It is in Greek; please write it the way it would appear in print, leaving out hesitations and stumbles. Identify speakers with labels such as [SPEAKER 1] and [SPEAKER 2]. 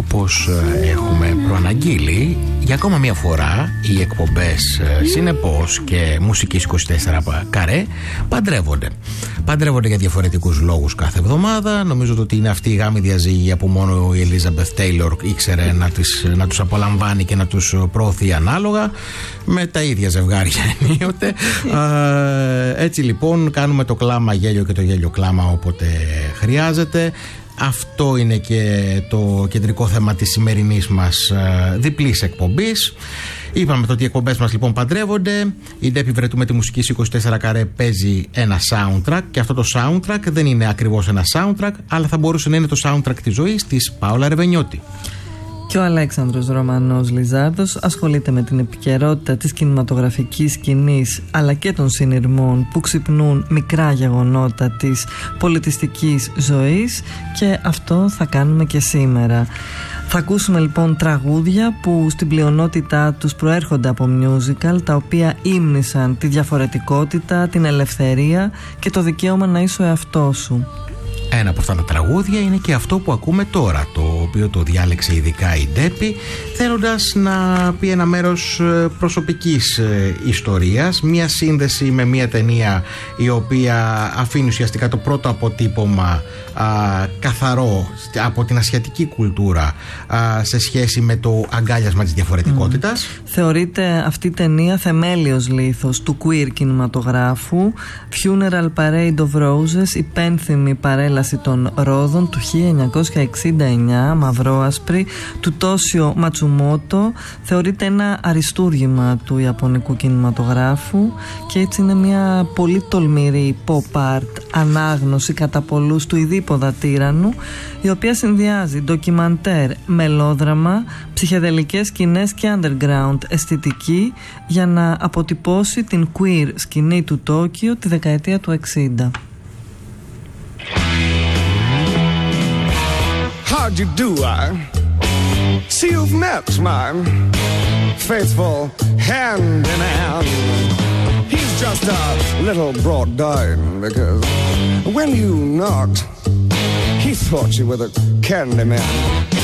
[SPEAKER 1] όπως έχουμε προαναγγείλει, για ακόμα μια φορά οι εκπομπές Συνεπώς και Μουσικής 24 Καρέ παντρεύονται για διαφορετικούς λόγους κάθε εβδομάδα. Νομίζω ότι είναι αυτή η γάμη διαζύγια που μόνο η Elizabeth Taylor ήξερε να τους απολαμβάνει και να τους προωθεί ανάλογα, με τα ίδια ζευγάρια ενίοτε. Έτσι λοιπόν κάνουμε το κλάμα γέλιο και το γέλιο κλάμα όποτε χρειάζεται. Αυτό είναι και το κεντρικό θέμα της σημερινής μας διπλής εκπομπής. Είπαμε ότι οι εκπομπές μας λοιπόν παντρεύονται. Η Ντέπη Βρετού με τη Μουσική 24 Καρέ παίζει ένα soundtrack, και αυτό το soundtrack δεν είναι ακριβώς ένα soundtrack, αλλά θα μπορούσε να είναι το soundtrack της ζωής της Πάολα Ρεβενιώτη.
[SPEAKER 2] Και ο Αλέξανδρος Ρωμανός Λιζάρδος ασχολείται με την επικαιρότητα της κινηματογραφικής σκηνής, αλλά και των συνειρμών που ξυπνούν μικρά γεγονότα της πολιτιστικής ζωής, και αυτό θα κάνουμε και σήμερα. Θα ακούσουμε λοιπόν τραγούδια που στην πλειονότητά τους προέρχονται από musical, τα οποία ύμνησαν τη διαφορετικότητα, την ελευθερία και το δικαίωμα να είσαι ο εαυτός σου.
[SPEAKER 1] Ένα από αυτά τα τραγούδια είναι και αυτό που ακούμε τώρα, το οποίο το διάλεξε ειδικά η Ντέπη, θέλοντας να πει ένα μέρος προσωπικής ιστορίας, μια σύνδεση με μια ταινία η οποία αφήνει ουσιαστικά το πρώτο αποτύπωμα καθαρό από την ασιατική κουλτούρα σε σχέση με το αγκάλιασμα της διαφορετικότητας.
[SPEAKER 2] Θεωρείται αυτή η ταινία θεμέλιος λίθος του queer κινηματογράφου. Funeral Parade of Roses, η πένθυμη παρέλαση των Ρόδων του 1969, μαυρόασπρη, του Τόσιο Ματσουμότο. Θεωρείται ένα αριστούργημα του ιαπωνικού κινηματογράφου, και έτσι είναι μια πολύ τολμηρή pop art ανάγνωση κατά πολλούς του ειδήποδα τύραννου, η οποία συνδυάζει ντοκιμαντέρ, μελόδραμα, ψυχεδελικές σκηνές και underground αισθητική, για να αποτυπώσει την queer σκηνή του Τόκιο τη δεκαετία του 60.
[SPEAKER 3] How'd you do? I see you've met my faithful hand in hand. He's just a little brought down because when you knocked, he thought you were the candy man.